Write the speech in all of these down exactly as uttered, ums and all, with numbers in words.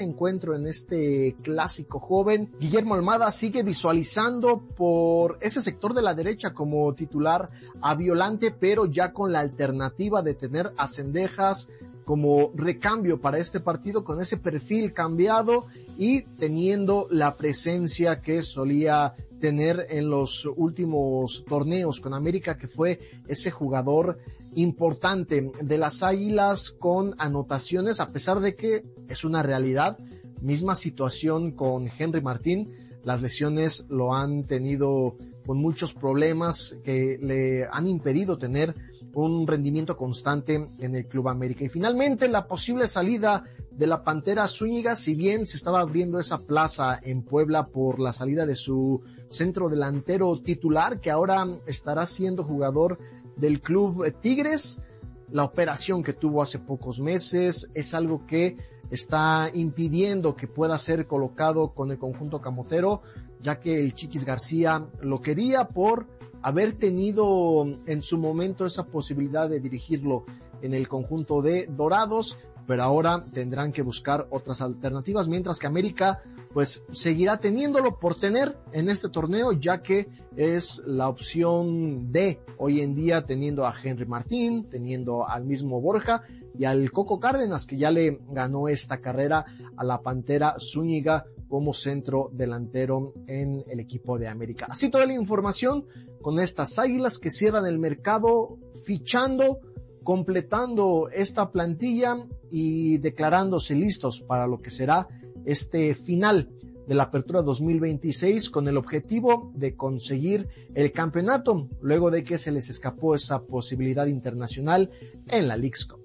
encuentro en este clásico joven. Guillermo Almada sigue visualizando por ese sector de la derecha como titular a Violante, pero ya con la alternativa de tener a Cendejas como recambio para este partido, con ese perfil cambiado y teniendo la presencia que solía tener en los últimos torneos con América, que fue ese jugador importante de las Águilas con anotaciones, a pesar de que es una realidad. Misma situación con Henry Martín, las lesiones lo han tenido con muchos problemas que le han impedido tener un rendimiento constante en el Club América. Y finalmente la posible salida de la Pantera Zúñiga, si bien se estaba abriendo esa plaza en Puebla por la salida de su centro delantero titular, que ahora estará siendo jugador del Club Tigres, la operación que tuvo hace pocos meses es algo que está impidiendo que pueda ser colocado con el conjunto camotero, ya que el Chiquis García lo quería por haber tenido en su momento esa posibilidad de dirigirlo en el conjunto de Dorados, pero ahora tendrán que buscar otras alternativas, mientras que América pues seguirá teniéndolo por tener en este torneo, ya que es la opción D hoy en día, teniendo a Henry Martín, teniendo al mismo Borja y al Coco Cárdenas, que ya le ganó esta carrera a la Pantera Zúñiga como centro delantero en el equipo de América. Así toda la información con estas Águilas que cierran el mercado fichando, completando esta plantilla y declarándose listos para lo que será este final de la Apertura dos mil veintiséis, con el objetivo de conseguir el campeonato luego de que se les escapó esa posibilidad internacional en la Leagues Cup.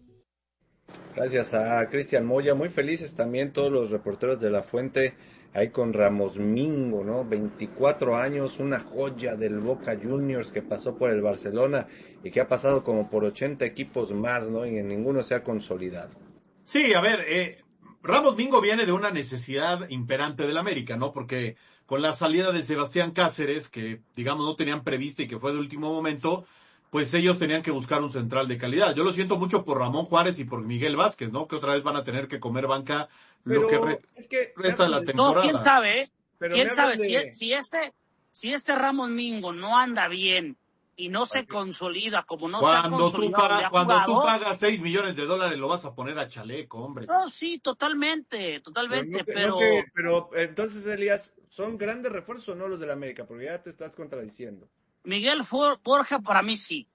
Gracias a Cristian Moya, muy felices también todos los reporteros de La Fuente, ahí con Ramos Mingo, ¿no? veinticuatro años, una joya del Boca Juniors que pasó por el Barcelona y que ha pasado como por ochenta equipos más, ¿no? Y en ninguno se ha consolidado. Sí, a ver, eh, Ramos Mingo viene de una necesidad imperante del América, ¿no? Porque con la salida de Sebastián Cáceres, que digamos no tenían prevista y que fue de último momento, pues ellos tenían que buscar un central de calidad. Yo lo siento mucho por Ramón Juárez y por Miguel Vázquez, ¿no? Que otra vez van a tener que comer banca Pero lo que re- es que resta de la temporada. No, quién sabe, ¿eh? Pero ¿Quién sabe? de... Si, si este si este Ramos Mingo no anda bien y no se okay. consolida como no cuando se ha tú consolidado, pagas, ha cuando jugado, tú pagas seis millones de dólares lo vas a poner a chaleco, hombre. No, sí, totalmente, totalmente, pero, pero... no que, pero entonces, Elías, ¿son grandes refuerzos o no los del América? Porque ya te estás contradiciendo. Miguel For- Borja para mí sí.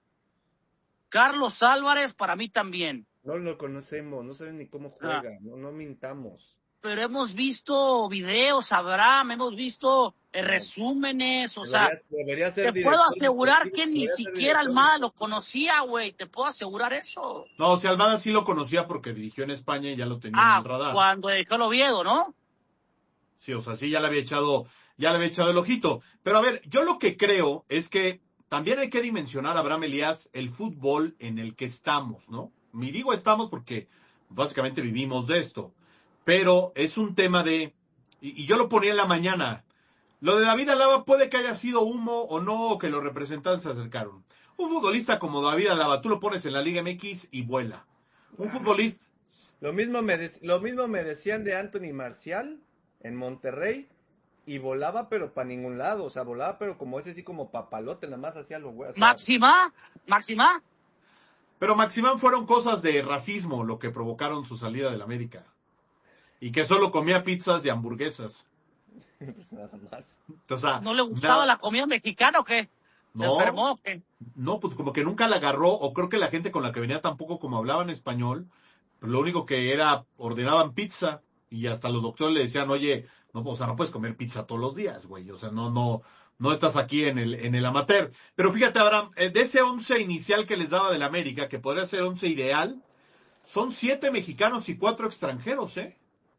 Carlos Álvarez para mí también. No lo conocemos, no saben ni cómo juega, ah. no, no mintamos. Pero hemos visto videos, Abraham, hemos visto eh, resúmenes, o debería, sea, debería ser te puedo asegurar que ni siquiera Almada lo conocía, güey, te puedo asegurar eso. No, o sea, Almada sí lo conocía porque dirigió en España y ya lo tenía ah, en el radar. Cuando dejó el Oviedo, ¿no? Sí, o sea, sí ya le había echado, ya le había echado el ojito. Pero a ver, yo lo que creo es que también hay que dimensionar, Abraham Elías, el fútbol en el que estamos, ¿no? Y digo estamos porque básicamente vivimos de esto. Pero es un tema de, y, y yo lo ponía en la mañana, lo de David Alaba puede que haya sido humo o no, o que los representantes se acercaron. Un futbolista como David Alaba, tú lo pones en la Liga M X y vuela. Un futbolista... Lo mismo me, de, lo mismo me decían de Anthony Marcial en Monterrey, y volaba pero para ningún lado, o sea, volaba pero como ese sí como papalote, nada más hacía los huevos. Máxima, Máxima. Pero Maximán fueron cosas de racismo lo que provocaron su salida del América. Y que solo comía pizzas y hamburguesas. Pues nada más. O sea, ¿No le gustaba nada... la comida mexicana o qué? ¿Se no, enfermó o qué? No, pues como que nunca la agarró, o creo que la gente con la que venía tampoco como hablaban español, pues lo único que era, ordenaban pizza, y hasta los doctores le decían, oye, no, o sea, no puedes comer pizza todos los días, güey, o sea, no, no, no estás aquí en el, en el amateur. Pero fíjate, Abraham, de ese once inicial que les daba del América, que podría ser once ideal, son siete mexicanos y cuatro extranjeros, ¿eh?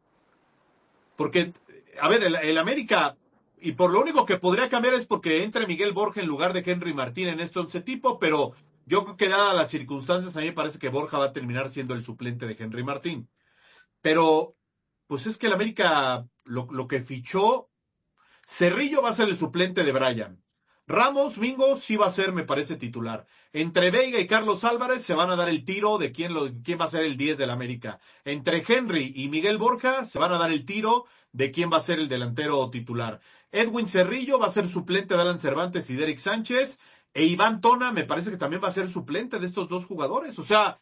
Porque, a ver, el, el América, y por lo único que podría cambiar es porque entre Miguel Borja en lugar de Henry Martín en este once tipo, pero yo creo que dadas las circunstancias, a mí me parece que Borja va a terminar siendo el suplente de Henry Martín. Pero, pues es que el América, lo, lo que fichó, Cerrillo va a ser el suplente de Brian. Ramos, Mingo, sí va a ser, me parece, titular. Entre Veiga y Carlos Álvarez se van a dar el tiro de quién, lo, quién va a ser el diez del América. Entre Henry y Miguel Borja se van a dar el tiro de quién va a ser el delantero titular. Edwin Cerrillo va a ser suplente de Alan Cervantes y Derek Sánchez. E Iván Tona me parece que también va a ser suplente de estos dos jugadores. O sea,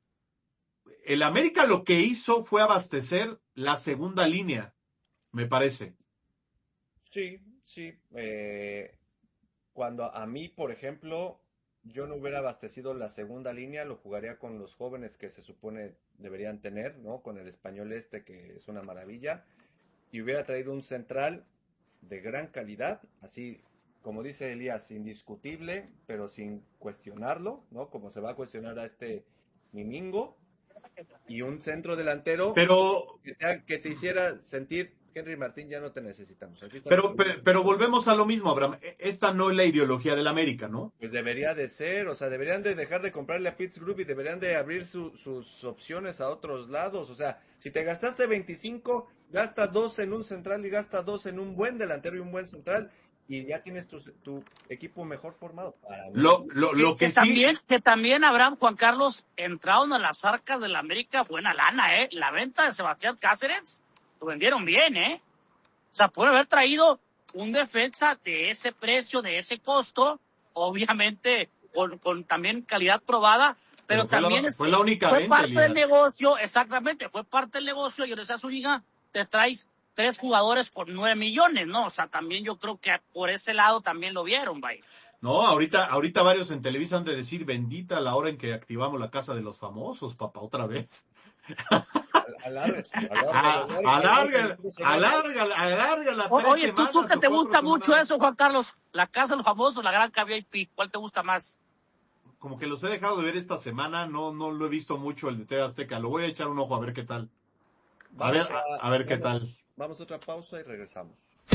el América lo que hizo fue abastecer la segunda línea, me parece. Sí, sí. Eh, cuando a mí, por ejemplo, yo no hubiera abastecido la segunda línea, lo jugaría con los jóvenes que se supone deberían tener, ¿no? Con el español este, que es una maravilla. Y hubiera traído un central de gran calidad, así como dice Elías, indiscutible, pero sin cuestionarlo, ¿no? Como se va a cuestionar a este Mimingo. Y un centro delantero pero que te, que te hiciera sentir, Henry Martín, ya no te necesitamos. Pero, pero, pero volvemos a lo mismo, Abraham. Esta no es la ideología del América, ¿no? Pues debería de ser, o sea, deberían de dejar de comprarle a Pitts Group y deberían de abrir su, sus opciones a otros lados. O sea, si te gastaste veinticinco, gasta dos en un central y gasta dos en un buen delantero y un buen central. Y ya tienes tu, tu equipo mejor formado. Para lo, lo, lo que, que sí... también, que también, Abraham, Juan Carlos, entraron a las arcas del América buena lana, ¿eh? La venta de Sebastián Cáceres, lo vendieron bien, ¿eh? O sea, puede haber traído un defensa de ese precio, de ese costo, obviamente con, con también calidad probada, pero, pero fue también la, es, fue la única fue venta, parte Elías. del negocio, exactamente, fue parte del negocio. Y en esa Zúñiga te traes tres jugadores con nueve millones, ¿no? O sea, también yo creo que por ese lado también lo vieron, vaya. No, ahorita, ahorita varios en Televisa han de decir, bendita la hora en que activamos la casa de los famosos, papá, otra vez. Alarga, alarga, alarga, alarga la tres Oye, tú semanas, que te gusta semanas. mucho eso, Juan Carlos, la casa de los famosos, la gran V I P, ¿cuál te gusta más? Como que los he dejado de ver esta semana, no, no lo he visto mucho el de T V Azteca, lo voy a echar un ojo a ver qué tal. A ver, a, a ver qué vamos, tal. Vamos a otra pausa y regresamos.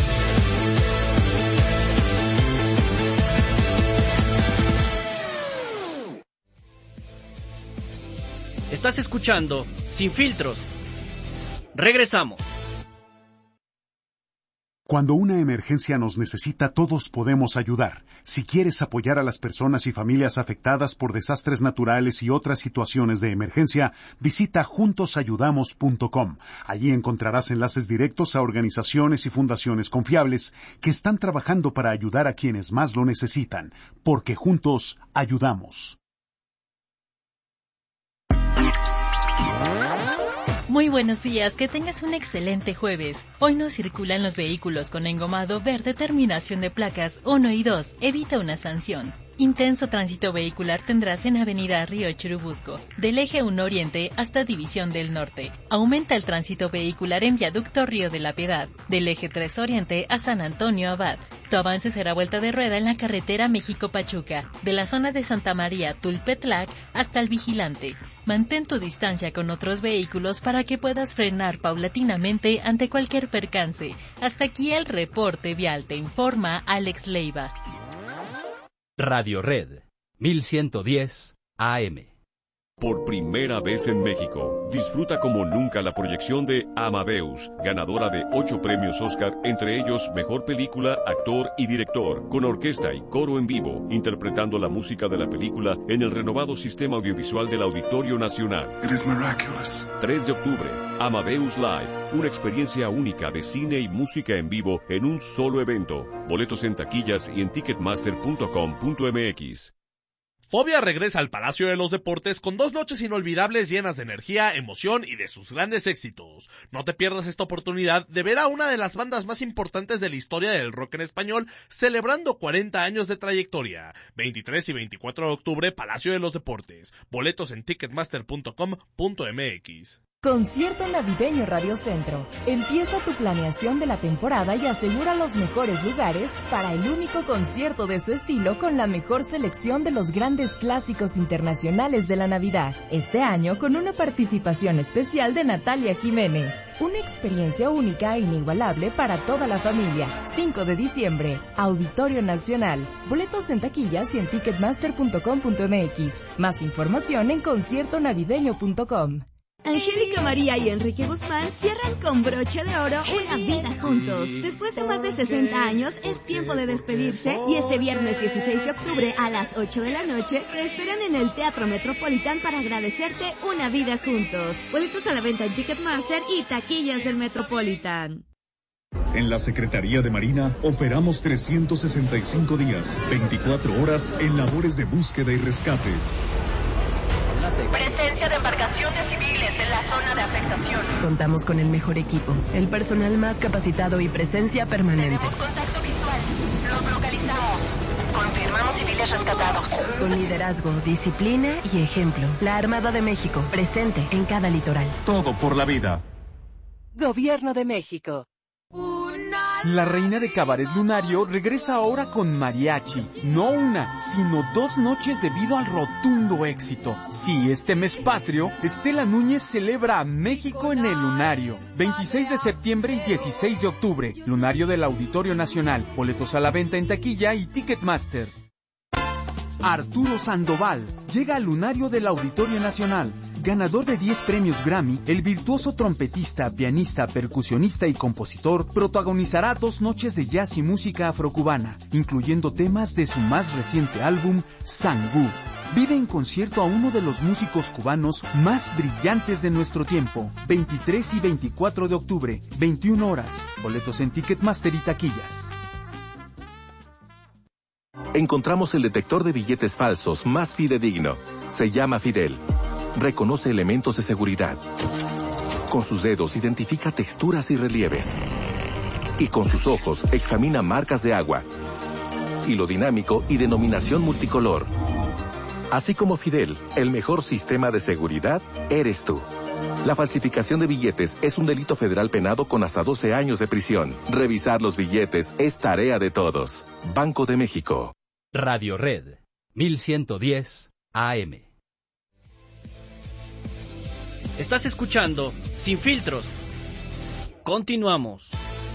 Estás escuchando Sin Filtros. Regresamos. Cuando una emergencia nos necesita, todos podemos ayudar. Si quieres apoyar a las personas y familias afectadas por desastres naturales y otras situaciones de emergencia, visita juntos ayudamos punto com. Allí encontrarás enlaces directos a organizaciones y fundaciones confiables que están trabajando para ayudar a quienes más lo necesitan, porque juntos ayudamos. Muy buenos días, que tengas un excelente jueves. Hoy no circulan los vehículos con engomado verde terminación de placas uno y dos. Evita una sanción. Intenso tránsito vehicular tendrás en Avenida Río Churubusco, del eje uno Oriente hasta División del Norte. Aumenta el tránsito vehicular en Viaducto Río de la Piedad, del eje tres Oriente a San Antonio Abad. Tu avance será vuelta de rueda en la carretera México-Pachuca, de la zona de Santa María Tulpetlac hasta el Vigilante. Mantén tu distancia con otros vehículos para que puedas frenar paulatinamente ante cualquier percance. Hasta aquí el reporte vial, te informa Alex Leiva. Radio Red, mil ciento diez A M. Por primera vez en México, disfruta como nunca la proyección de Amadeus, ganadora de ocho premios Oscar, entre ellos Mejor Película, Actor y Director, con orquesta y coro en vivo, interpretando la música de la película en el renovado sistema audiovisual del Auditorio Nacional. It is miraculous. tres de octubre, Amadeus Live, una experiencia única de cine y música en vivo en un solo evento. Boletos en taquillas y en ticketmaster punto com punto m x. Fobia regresa al Palacio de los Deportes con dos noches inolvidables llenas de energía, emoción y de sus grandes éxitos. No te pierdas esta oportunidad de ver a una de las bandas más importantes de la historia del rock en español celebrando cuarenta años de trayectoria. veintitrés y veinticuatro de octubre, Palacio de los Deportes. Boletos en ticketmaster punto com punto m x. Concierto Navideño Radio Centro. Empieza tu planeación de la temporada y asegura los mejores lugares para el único concierto de su estilo con la mejor selección de los grandes clásicos internacionales de la Navidad. Este año con una participación especial de Natalia Jiménez. Una experiencia única e inigualable para toda la familia. cinco de diciembre, Auditorio Nacional. Boletos en taquillas y en ticketmaster punto com punto m x. Más información en concierto navideño punto com. Angélica María y Enrique Guzmán cierran con broche de oro una vida juntos. Después de más de sesenta años, es tiempo de despedirse y este viernes dieciséis de octubre a las ocho de la noche te esperan en el Teatro Metropolitan para agradecerte una vida juntos. Boletos a la venta en Ticketmaster y taquillas del Metropolitan. En la Secretaría de Marina operamos trescientos sesenta y cinco días, veinticuatro horas en labores de búsqueda y rescate. Presencia de embarcaciones civiles en la zona de afectación. Contamos con el mejor equipo, el personal más capacitado y presencia permanente. Tenemos contacto visual. Los localizamos. Confirmamos civiles rescatados. Con liderazgo, disciplina y ejemplo. La Armada de México, presente en cada litoral. Todo por la vida. Gobierno de México. La reina de Cabaret Lunario regresa ahora con mariachi. No una, sino dos noches debido al rotundo éxito. Sí, este mes patrio, Estela Núñez celebra a México en el Lunario. veintiséis de septiembre y dieciséis de octubre. Lunario del Auditorio Nacional. Boletos a la venta en taquilla y Ticketmaster. Arturo Sandoval llega al Lunario del Auditorio Nacional. Ganador de diez premios Grammy, el virtuoso trompetista, pianista, percusionista y compositor protagonizará dos noches de jazz y música afrocubana, incluyendo temas de su más reciente álbum, Sangú. Vive en concierto a uno de los músicos cubanos más brillantes de nuestro tiempo. veintitrés y veinticuatro de octubre, veintiuna horas. Boletos en Ticketmaster y taquillas. Encontramos el detector de billetes falsos más fidedigno. Se llama Fidel. Reconoce elementos de seguridad. Con sus dedos identifica texturas y relieves. Y con sus ojos examina marcas de agua, hilo dinámico y denominación multicolor. Así como Fidel, el mejor sistema de seguridad eres tú. La falsificación de billetes es un delito federal penado con hasta doce años de prisión. Revisar los billetes es tarea de todos. Banco de México. Radio Red, mil ciento diez A M. Estás escuchando Sin Filtros. Continuamos.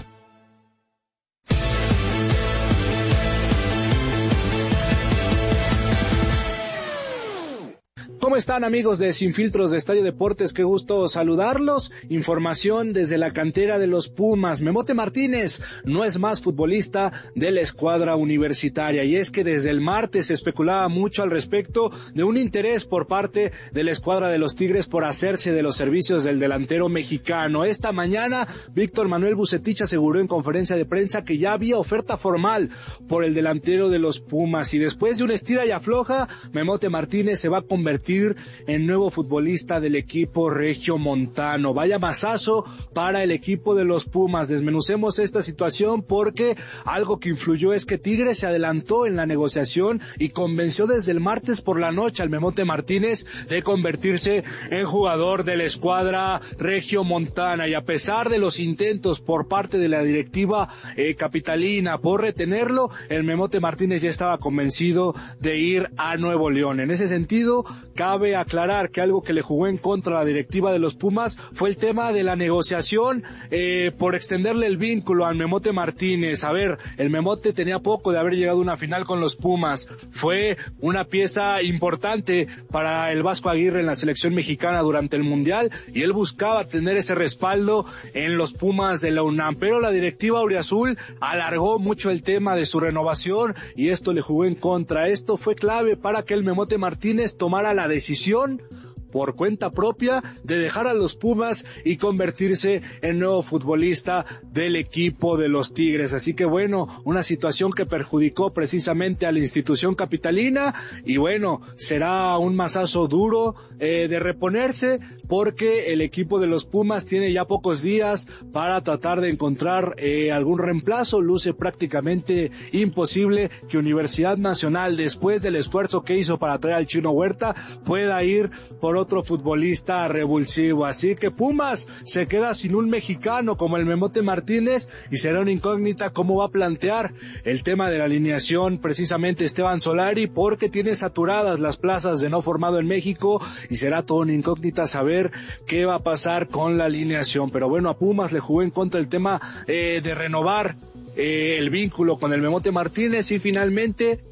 ¿Cómo están, amigos de Sin Filtros de Estadio Deportes? Qué gusto saludarlos. Información desde la cantera de los Pumas. Memote Martínez no es más futbolista de la escuadra universitaria, y es que desde el martes se especulaba mucho al respecto de un interés por parte de la escuadra de los Tigres por hacerse de los servicios del delantero mexicano. Esta mañana Víctor Manuel Vucetich aseguró en conferencia de prensa que ya había oferta formal por el delantero de los Pumas, y después de una estira y afloja, Memote Martínez se va a convertir en nuevo futbolista del equipo regiomontano. Vaya mazazo para el equipo de los Pumas. Desmenucemos esta situación porque algo que influyó es que Tigres se adelantó en la negociación y convenció desde el martes por la noche al Memote Martínez de convertirse en jugador de la escuadra regiomontana, y a pesar de los intentos por parte de la directiva eh, capitalina por retenerlo, el Memote Martínez ya estaba convencido de ir a Nuevo León. En ese sentido, cabe aclarar que algo que le jugó en contra a la directiva de los Pumas fue el tema de la negociación eh, por extenderle el vínculo al Memote Martínez. A ver, el Memote tenía poco de haber llegado a una final con los Pumas. Fue una pieza importante para el Vasco Aguirre en la selección mexicana durante el Mundial, y él buscaba tener ese respaldo en los Pumas de la UNAM. Pero la directiva auriazul alargó mucho el tema de su renovación y esto le jugó en contra. Esto fue clave para que el Memote Martínez tomara la decisión por cuenta propia de dejar a los Pumas y convertirse en nuevo futbolista del equipo de los Tigres. Así que bueno, una situación que perjudicó precisamente a la institución capitalina, y bueno, será un mazazo duro eh, de reponerse, porque el equipo de los Pumas tiene ya pocos días para tratar de encontrar eh, algún reemplazo. Luce prácticamente imposible que Universidad Nacional, después del esfuerzo que hizo para traer al Chino Huerta, pueda ir por otro futbolista revulsivo. Así que Pumas se queda sin un mexicano como el Memote Martínez, y será una incógnita cómo va a plantear el tema de la alineación precisamente Esteban Solari, porque tiene saturadas las plazas de no formado en México y será toda una incógnita saber qué va a pasar con la alineación. Pero bueno, a Pumas le jugó en contra el tema eh, de renovar Eh, el vínculo con el Memote Martínez, y finalmente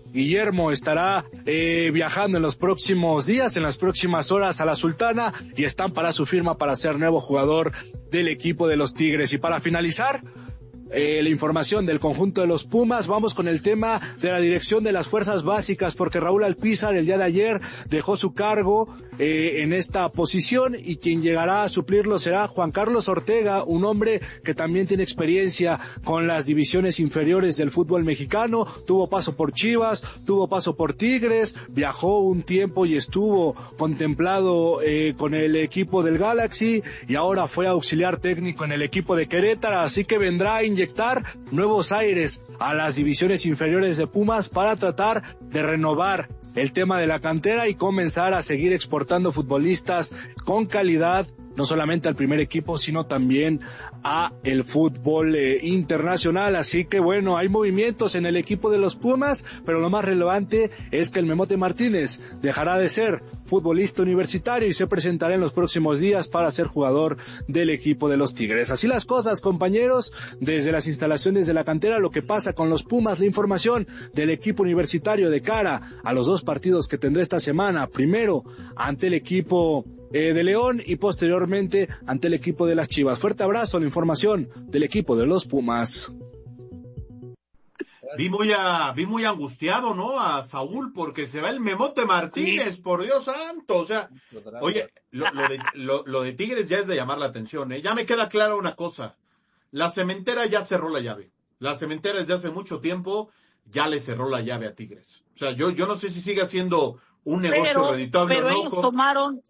Guillermo estará eh, viajando en los próximos días, en las próximas horas a la Sultana, y están para su firma para ser nuevo jugador del equipo de los Tigres. Y para finalizar, Eh, la información del conjunto de los Pumas, vamos con el tema de la dirección de las fuerzas básicas, porque Raúl Alpizar el día de ayer dejó su cargo eh, en esta posición, y quien llegará a suplirlo será Juan Carlos Ortega, un hombre que también tiene experiencia con las divisiones inferiores del fútbol mexicano, tuvo paso por Chivas, tuvo paso por Tigres, viajó un tiempo y estuvo contemplado eh, con el equipo del Galaxy, y ahora fue auxiliar técnico en el equipo de Querétaro, así que vendrá a inyectar nuevos aires a las divisiones inferiores de Pumas para tratar de renovar el tema de la cantera y comenzar a seguir exportando futbolistas con calidad, no solamente al primer equipo, sino también a el fútbol eh, internacional. Así que bueno, hay movimientos en el equipo de los Pumas, pero lo más relevante es que el Memote Martínez dejará de ser futbolista universitario y se presentará en los próximos días para ser jugador del equipo de los Tigres. Así las cosas, compañeros, desde las instalaciones de la cantera, lo que pasa con los Pumas, la información del equipo universitario de cara a los dos partidos que tendrá esta semana, primero ante el equipo eh, de León y posteriormente ante el equipo de las Chivas. Fuerte abrazo, la información del equipo de los Pumas. Vi muy, a, vi muy angustiado, ¿no? A Saúl, porque se va el Memote Martínez, sí. Por Dios santo. O sea, oye, lo, lo, de, lo, lo de Tigres ya es de llamar la atención, ¿eh? Ya me queda clara una cosa. La cementera ya cerró la llave. La cementera desde hace mucho tiempo ya le cerró la llave a Tigres. O sea, yo, yo no sé si sigue siendo un negocio pero, redituable pero o no. ellos con... tomaron,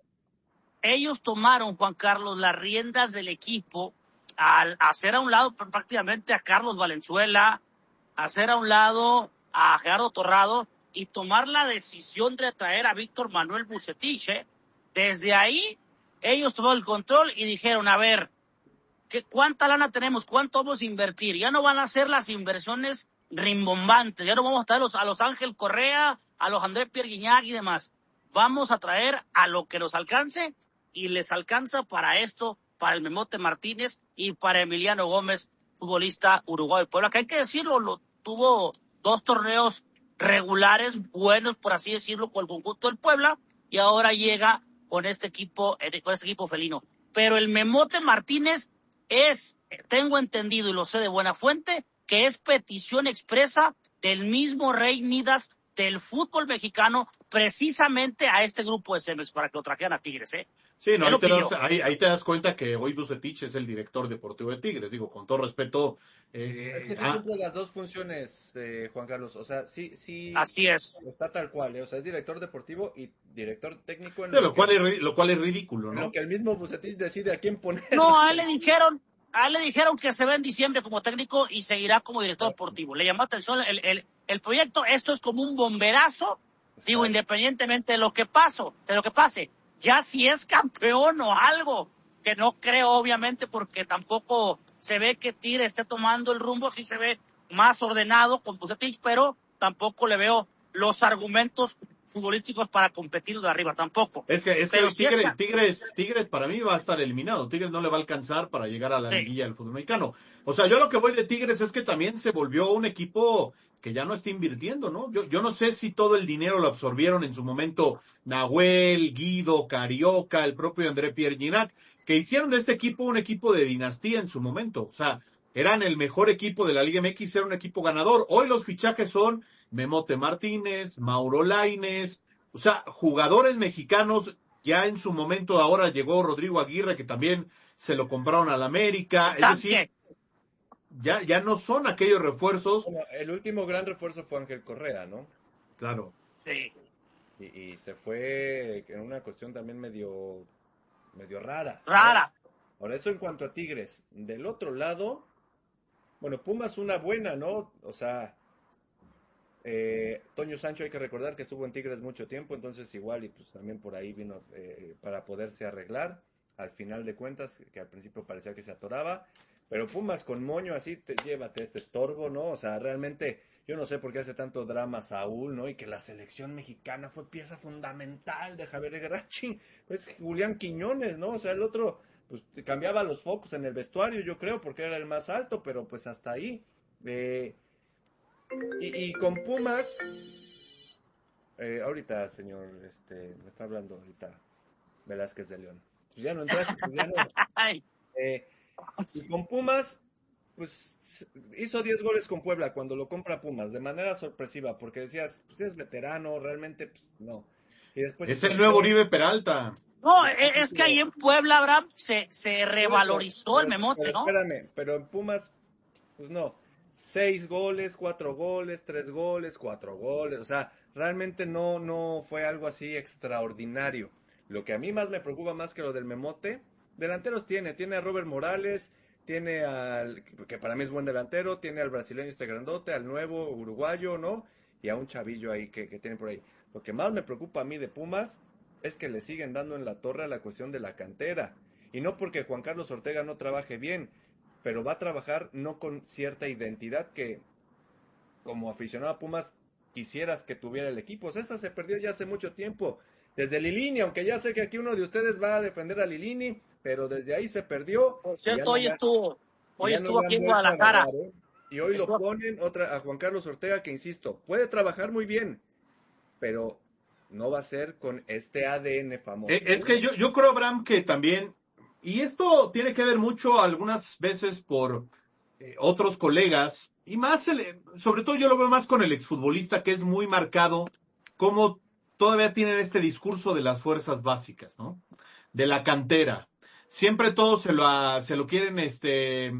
ellos tomaron, Juan Carlos, las riendas del equipo al hacer a un lado prácticamente a Carlos Valenzuela, hacer a un lado a Gerardo Torrado y tomar la decisión de traer a Víctor Manuel Bucetich, ¿eh? Desde ahí, ellos tomaron el control y dijeron, a ver, ¿qué, ¿cuánta lana tenemos? ¿Cuánto vamos a invertir? Ya no van a ser las inversiones rimbombantes, ya no vamos a traer a los, a los Ángel Correa, a los André Pierre Guignac y demás. Vamos a traer a lo que nos alcance, y les alcanza para esto, para el Memote Martínez y para Emiliano Gómez, futbolista uruguayo de Puebla, que hay que decirlo, lo tuvo dos torneos regulares, buenos, por así decirlo, con el conjunto del Puebla, y ahora llega con este equipo, con este equipo felino. Pero el Memote Martínez es, tengo entendido y lo sé de buena fuente, que es petición expresa del mismo Rey Midas del fútbol mexicano, precisamente a este grupo de Cemex, para que lo trajeran a Tigres, ¿eh? Sí, no, ahí te, das, ahí, ahí te das cuenta que hoy Bucetich es el director deportivo de Tigres, digo, con todo respeto. Eh, es que sí ah, cumple las dos funciones, eh, Juan Carlos, o sea, sí, sí. Así es. Está tal cual, eh, o sea, es director deportivo y director técnico. En sí, lo, lo, que, cual es, lo cual es ridículo, ¿no? Lo que el mismo Bucetich decide a quién poner. No, a él le dijeron, a él le dijeron que se va en diciembre como técnico y seguirá como director deportivo. Le llamó atención el, el, el proyecto, esto es como un bomberazo, digo, independientemente de lo que paso, de lo que pase. Ya si es campeón o algo, que no creo obviamente porque tampoco se ve que Tigre esté tomando el rumbo, sí se ve más ordenado con Bucetich, pero tampoco le veo los argumentos futbolísticos para competir de arriba, tampoco. Es que, es que pero el si Tigre, es... Tigres, Tigres para mí va a estar eliminado, Tigres no le va a alcanzar para llegar a la sí. liguilla del fútbol mexicano. O sea, yo lo que voy de Tigres es que también se volvió un equipo que ya no está invirtiendo, ¿no? Yo, yo no sé si todo el dinero lo absorbieron en su momento Nahuel, Guido, Carioca, el propio André Pierre Guignac, que hicieron de este equipo un equipo de dinastía en su momento. O sea, eran el mejor equipo de la Liga M X, era un equipo ganador. Hoy los fichajes son Memote Martínez, Mauro Lainez, o sea, jugadores mexicanos. Ya en su momento ahora llegó Rodrigo Aguirre, que también se lo compraron al América. Es decir, ya, ya no son aquellos refuerzos. Bueno, el último gran refuerzo fue Ángel Correa, ¿no? Claro. Sí. Y, y se fue en una cuestión también medio, medio rara. Rara. ¿No? Ahora, eso en cuanto a Tigres. Del otro lado, bueno, Pumas una buena, ¿no? O sea, eh, Toño Sancho hay que recordar que estuvo en Tigres mucho tiempo, entonces igual y pues también por ahí vino eh, para poderse arreglar. Al final de cuentas, que al principio parecía que se atoraba. Pero Pumas con moño así, te, llévate este estorbo, ¿no? O sea, realmente, yo no sé por qué hace tanto drama Saúl, ¿no? Y que la selección mexicana fue pieza fundamental de Javier Herrerachi. Pues Julián Quiñones, ¿no? O sea, el otro, pues cambiaba los focos en el vestuario, yo creo, porque era el más alto, pero pues hasta ahí. Eh, y, y con Pumas, Eh, ahorita, señor, este, me está hablando ahorita Velázquez de León. Pues ya no entraste, pues ya no. Eh, y con Pumas, pues hizo diez goles con Puebla cuando lo compra Pumas, de manera sorpresiva, porque decías, pues es veterano, realmente, pues no. Y después es el nuevo Oribe Peralta. No, es que ahí en Puebla, Abraham, se, se revalorizó pero, el Memote, pero, ¿no? Espérame, pero en Pumas, pues no. Seis goles, cuatro goles, tres goles, cuatro goles. O sea, realmente no, no fue algo así extraordinario. Lo que a mí más me preocupa más que lo del Memote, delanteros tiene. Tiene a Robert Morales, tiene al, que para mí es buen delantero, tiene al brasileño este grandote, al nuevo uruguayo, ¿no? Y a un chavillo ahí que, que tiene por ahí. Lo que más me preocupa a mí de Pumas es que le siguen dando en la torre a la cuestión de la cantera. Y no porque Juan Carlos Ortega no trabaje bien, pero va a trabajar no con cierta identidad que, como aficionado a Pumas, quisieras que tuviera el equipo. Esa se perdió ya hace mucho tiempo. Desde Lilini, aunque ya sé que aquí uno de ustedes va a defender a Lilini, pero desde ahí se perdió. Por cierto, hoy estuvo, hoy estuvo no aquí en Guadalajara. Agarrar, ¿eh? Y hoy estuvo... lo ponen otra a Juan Carlos Ortega, que insisto, puede trabajar muy bien, pero no va a ser con este A D N famoso. Es, es que yo, yo creo, Abraham, que también, y esto tiene que ver mucho algunas veces por eh, otros colegas, y más, el, sobre todo yo lo veo más con el exfutbolista, que es muy marcado, como todavía tienen este discurso de las fuerzas básicas, ¿no? De la cantera. Siempre todos se lo, se lo quieren, este,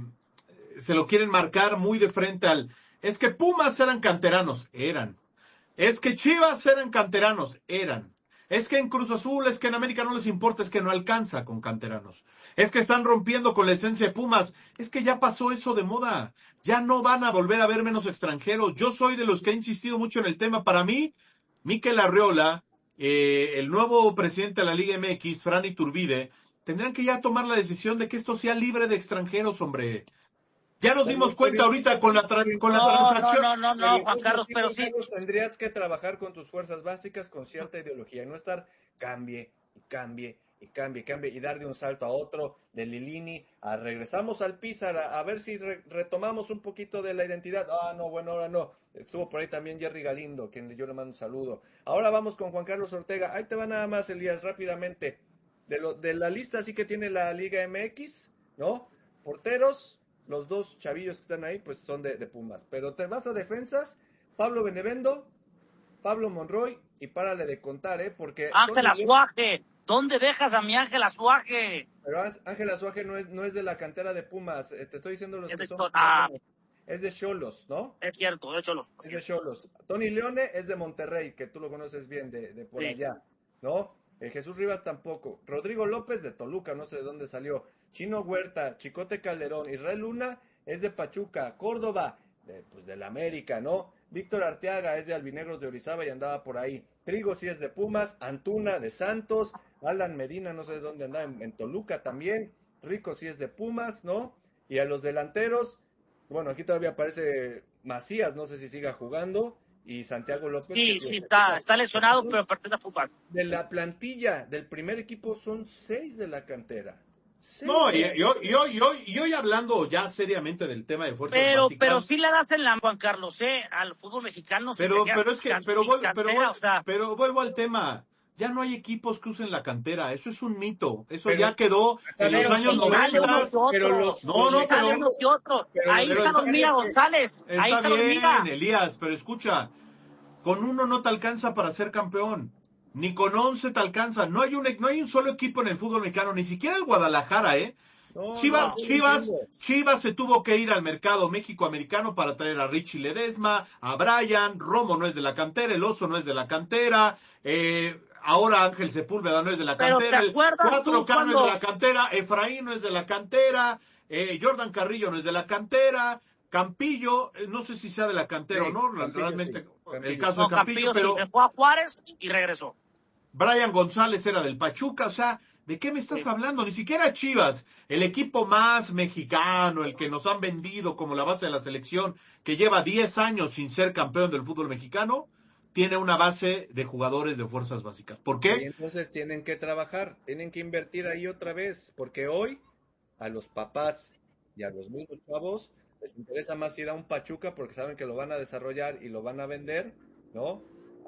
se lo quieren marcar muy de frente al, es que Pumas eran canteranos, eran. Es que Chivas eran canteranos, eran. Es que en Cruz Azul, es que en América no les importa, es que no alcanza con canteranos. Es que están rompiendo con la esencia de Pumas. Es que ya pasó eso de moda. Ya no van a volver a ver menos extranjeros. Yo soy de los que ha insistido mucho en el tema. Para mí, Mikel Arriola, eh, el nuevo presidente de la Liga M X, Fran Iturbide, tendrán que ya tomar la decisión de que esto sea libre de extranjeros, hombre. Ya nos dimos cuenta ahorita con la, tra- con la no, transacción. No, no, no, no, Juan Carlos, pero sí. Tendrías que trabajar con tus fuerzas básicas con cierta ideología y no estar cambie y cambie y cambie y cambie y dar de un salto a otro, de Lilini, a regresamos al Pizar, a, a ver si re- retomamos un poquito de la identidad. Ah, no, bueno, ahora no. Estuvo por ahí también Jerry Galindo, quien yo le mando un saludo. Ahora vamos con Juan Carlos Ortega. Ahí te va nada más, Elías, rápidamente. De, lo, de la lista así que tiene la Liga M X, ¿no? Porteros. Los dos chavillos que están ahí, pues son de, de Pumas. Pero te vas a defensas, Pablo Benevendo, Pablo Monroy, y párale de contar, ¿eh? Porque... Ángel Azuaje, ¿dónde dejas a mi Ángel Azuaje? Pero Ángel Azuaje no es, no es de la cantera de Pumas, eh, te estoy diciendo los es que de son... Ah. Es de Xolos, ¿no? Es cierto, de Xolos. Es de Xolos. Tony Leone es de Monterrey, que tú lo conoces bien, de, de por sí. allá, ¿no? Eh, Jesús Rivas tampoco. Rodrigo López de Toluca, no sé de dónde salió. Chino Huerta, Chicote Calderón, Israel Luna es de Pachuca, Córdoba, de, pues del América, ¿no? Víctor Arteaga es de Albinegros de Orizaba y andaba por ahí. Trigo sí es de Pumas, Antuna de Santos, Alan Medina no sé de dónde andaba, en, en Toluca también. Rico sí es de Pumas, ¿no? Y a los delanteros, bueno, aquí todavía aparece Macías, no sé si siga jugando, y Santiago López. Sí, sí, está, está lesionado, pero pertenece a Pumas. De la plantilla del primer equipo son seis de la cantera. Sí. No, y, y, hoy, y, hoy, y, hoy, y hoy hablando ya seriamente del tema de fuerzas pero, básicas. Pero sí le das en la, Juan Carlos, ¿eh? Al fútbol mexicano. Pero, pero es que, pero, vuelvo, cantera, pero, o sea, pero vuelvo al tema. Ya no hay equipos que usen la cantera, eso es un mito, eso pero, ya quedó en los años noventa. Pero los, no, no, pero, unos y otros. Pero, ahí pero está Dormida González, está ahí está bien, Dormida. Elías, pero escucha, con uno no te alcanza para ser campeón. Ni con once te alcanza. No hay un, no hay un solo equipo en el fútbol mexicano, ni siquiera el Guadalajara, ¿eh? No, Chivas, no, Chivas, Chivas se tuvo que ir al mercado México-americano para traer a Richie Ledesma, a Brian, Romo no es de la cantera, el Oso no es de la cantera, eh, ahora Ángel Sepúlveda no es de la cantera, el Cuatro K no es de la cantera, Efraín no es de la cantera, eh, Jordan Carrillo no es de la cantera, Campillo, eh, no sé si sea de la cantera sí, o no, Campillo, realmente sí. Campillo. El caso no, de Campillo, Campillo pero sí, se fue a Juárez y regresó. Brian González era del Pachuca, o sea, ¿de qué me estás sí. hablando? Ni siquiera Chivas, el equipo más mexicano, el que nos han vendido como la base de la selección, que lleva diez años sin ser campeón del fútbol mexicano, tiene una base de jugadores de fuerzas básicas. ¿Por qué? Y entonces tienen que trabajar, tienen que invertir ahí otra vez, porque hoy a los papás y a los mismos chavos les interesa más ir a un Pachuca porque saben que lo van a desarrollar y lo van a vender, ¿no?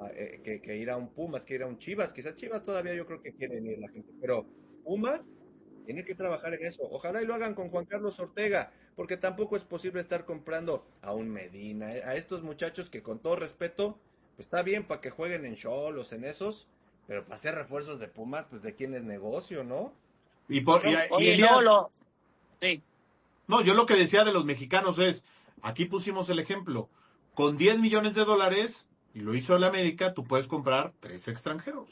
eh, que, que ir a un Pumas, que ir a un Chivas. Quizás Chivas todavía yo creo que quieren ir la gente, pero Pumas tiene que trabajar en eso. Ojalá y lo hagan con Juan Carlos Ortega, porque tampoco es posible estar comprando a un Medina, a estos muchachos que con todo respeto, pues está bien para que jueguen en Xolos, en esos, pero para hacer refuerzos de Pumas, pues de quién es negocio, ¿no? Y por, y, Oye, y Elías, no, lo... sí. no, yo lo que decía de los mexicanos es, aquí pusimos el ejemplo, con diez millones de dólares, y lo hizo el América, tú puedes comprar tres extranjeros.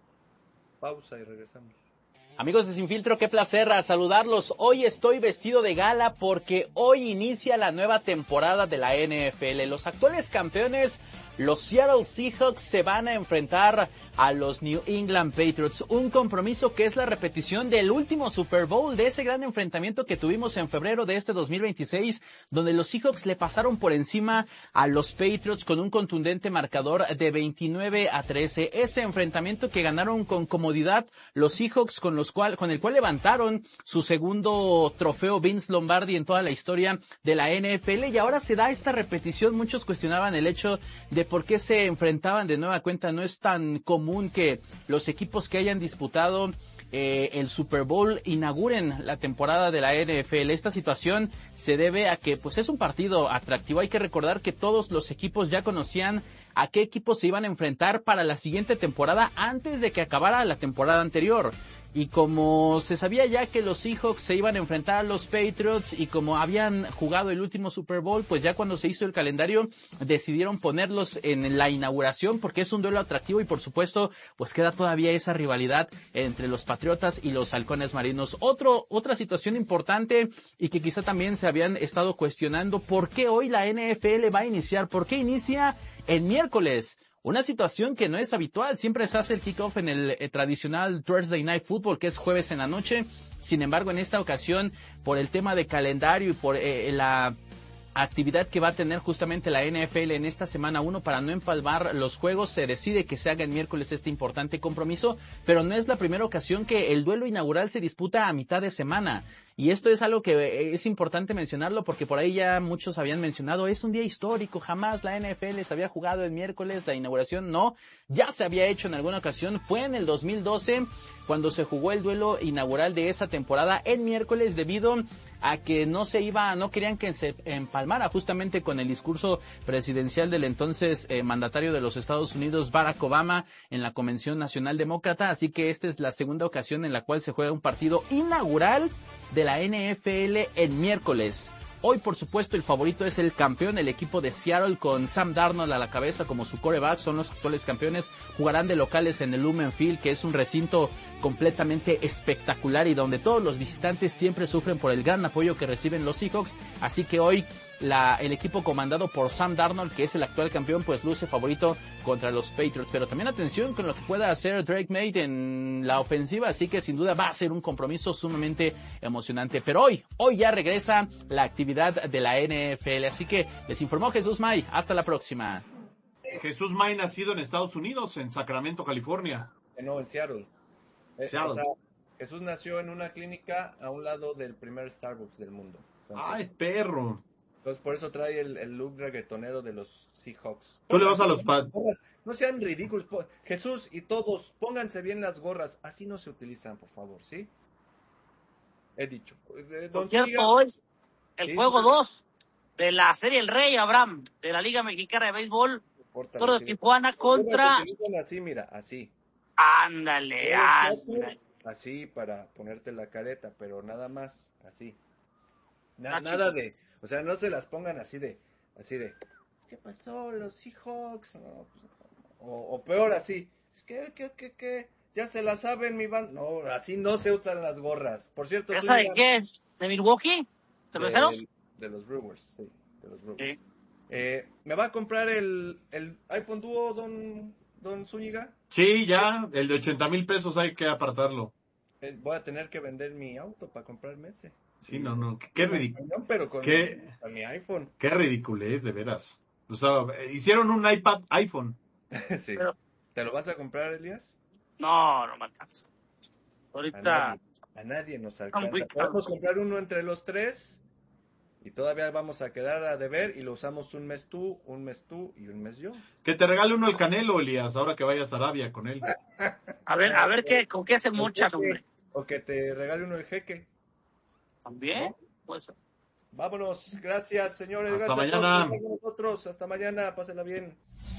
Pausa y regresamos. Amigos de Sin Filtro, qué placer a saludarlos. Hoy estoy vestido de gala porque hoy inicia la nueva temporada de la N F L. Los actuales campeones, los Seattle Seahawks, se van a enfrentar a los New England Patriots. Un compromiso que es la repetición del último Super Bowl, de ese gran enfrentamiento que tuvimos en febrero de este dos mil veintiséis, donde los Seahawks le pasaron por encima a los Patriots con un contundente marcador de veintinueve a trece. Ese enfrentamiento que ganaron con comodidad los Seahawks, con los cual, con el cual levantaron su segundo trofeo Vince Lombardi en toda la historia de la N F L, y ahora se da esta repetición. Muchos cuestionaban el hecho de por qué se enfrentaban de nueva cuenta. No es tan común que los equipos que hayan disputado eh, el Super Bowl inauguren la temporada de la N F L. Esta situación se debe a que pues es un partido atractivo. Hay que recordar que todos los equipos ya conocían a qué equipos se iban a enfrentar para la siguiente temporada antes de que acabara la temporada anterior. Y como se sabía ya que los Seahawks se iban a enfrentar a los Patriots, y como habían jugado el último Super Bowl, pues ya cuando se hizo el calendario decidieron ponerlos en la inauguración porque es un duelo atractivo, y por supuesto pues queda todavía esa rivalidad entre los Patriotas y los Halcones Marinos. Otro, otra situación importante, y que quizá también se habían estado cuestionando, ¿por qué hoy la N F L va a iniciar? ¿Por qué inicia el miércoles? Una situación que no es habitual. Siempre se hace el kickoff en el eh, tradicional Thursday Night Football, que es jueves en la noche. Sin embargo, en esta ocasión, por el tema de calendario y por eh, la actividad que va a tener justamente la N F L en esta semana uno, para no empalmar los juegos, se decide que se haga el miércoles este importante compromiso, pero no es la primera ocasión que el duelo inaugural se disputa a mitad de semana. Y esto es algo que es importante mencionarlo, porque por ahí ya muchos habían mencionado, es un día histórico, jamás la N F L se había jugado el miércoles, la inauguración no, ya se había hecho en alguna ocasión, fue en el dos mil doce cuando se jugó el duelo inaugural de esa temporada en miércoles, debido a que no se iba, no querían que se empalmara justamente con el discurso presidencial del entonces eh, mandatario de los Estados Unidos, Barack Obama, en la Convención Nacional Demócrata. Así que esta es la segunda ocasión en la cual se juega un partido inaugural de la N F L en miércoles. Hoy, por supuesto, el favorito es el campeón, el equipo de Seattle, con Sam Darnold a la cabeza como su quarterback. Son los actuales campeones. Jugarán de locales en el Lumen Field, que es un recinto completamente espectacular y donde todos los visitantes siempre sufren por el gran apoyo que reciben los Seahawks. Así que hoy la, el equipo comandado por Sam Darnold, que es el actual campeón, pues luce favorito contra los Patriots. Pero también atención con lo que pueda hacer Drake May en la ofensiva, así que sin duda va a ser un compromiso sumamente emocionante. Pero hoy, hoy ya regresa la actividad de la N F L, así que les informó Jesús May. Hasta la próxima. Jesús May, nacido en Estados Unidos, en Sacramento, California. No, en Seattle. Seattle. O sea, Jesús nació en una clínica a un lado del primer Starbucks del mundo. Entonces, ¡ay, perro! Entonces por eso trae el, el look reggaetonero de los Seahawks. Tú le vas a los Pats. No sean ridículos. Jesús y todos, pónganse bien las gorras. Así no se utilizan, por favor, ¿sí? He dicho. Don por cierto, Liga, hoy el ¿sí? juego dos de la Serie El Rey, Abraham, de la Liga Mexicana de Béisbol. Toro de Tijuana contra... Así, mira, así. Ándale, ándale. Así para ponerte la careta, pero nada más, así. Na, nada de, o sea, no se las pongan así de, así de, ¿qué pasó? Los Seahawks, no, pues, o, o peor así, ¿qué, qué, qué, qué? Ya se la saben mi banda. No, así no se usan las gorras. Por cierto, ¿esa de qué es? ¿De Milwaukee? ¿De los Ceros? De, de los Brewers, sí, de los Brewers. Sí. Eh, ¿Me va a comprar el, el iPhone Duo, don, don Zúñiga? Sí, ya, el de ochenta mil pesos hay que apartarlo. Eh, voy a tener que vender mi auto para comprarme ese. Sí, no, no, qué ridículo. Pero con, ¿Qué, mi, con mi iPhone. Qué ridiculez, de veras. O sea, hicieron un iPad iPhone. Sí. Pero, ¿te lo vas a comprar, Elías? No, no me alcanza. Ahorita. A nadie, a nadie nos alcanza. Podemos comprar uno entre los tres y todavía vamos a quedar a deber y lo usamos un mes tú, un mes tú y un mes yo. Que te regale uno el Canelo, Elías, ahora que vayas a Arabia con él. A ver, a ver qué, con qué se mochan, hombre. O que te regale uno el jeque. También, ¿no? Pues. Vámonos, gracias señores. Hasta gracias mañana. a todos, nosotros. Hasta mañana, pásenla bien.